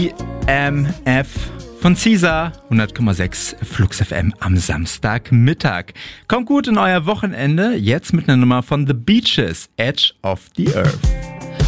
EMF von Caesar, 100,6 Flux FM am Samstagmittag. Kommt gut in euer Wochenende, jetzt mit einer Nummer von The Beaches, Edge of the Earth.